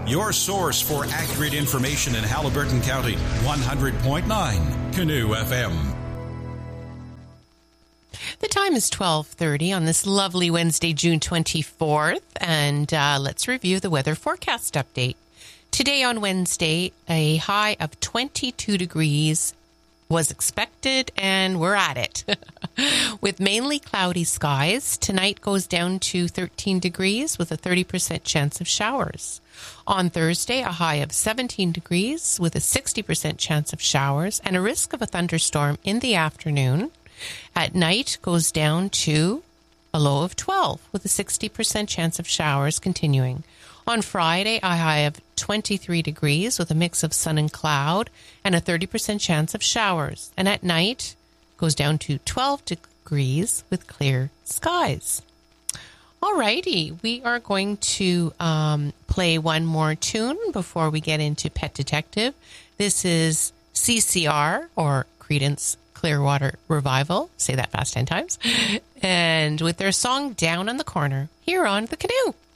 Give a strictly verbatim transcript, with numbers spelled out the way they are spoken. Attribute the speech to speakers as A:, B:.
A: your source for accurate information in Haliburton County. one hundred point nine Canoe F M.
B: The time is twelve thirty on this lovely Wednesday, June twenty-fourth, and uh, let's review the weather forecast update. Today on Wednesday, a high of twenty-two degrees was expected, and we're at it. With mainly cloudy skies, tonight goes down to thirteen degrees with a thirty percent chance of showers. On Thursday, a high of seventeen degrees with a sixty percent chance of showers and a risk of a thunderstorm in the afternoon. At night, goes down to a low of twelve with a sixty percent chance of showers continuing. On Friday, a high of twenty-three degrees with a mix of sun and cloud and a thirty percent chance of showers. And at night, goes down to twelve degrees with clear skies. All righty, we are going to um, play one more tune before we get into Pet Detective. This is C C R, or Creedence Clearwater Revival. Say that fast ten times. And with their song Down on the Corner, here on The Canoe.